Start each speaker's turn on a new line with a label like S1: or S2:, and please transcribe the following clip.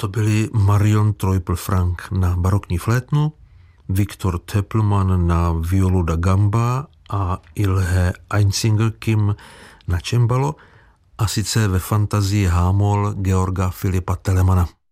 S1: To byli Marion Treupel-Frank na barokní flétnu, Viktor Töpelmann na violu da gamba a Ilhe Einzinger-Kim na čembalo, a sice ve fantazii Hámol Georga Filipa Telemana.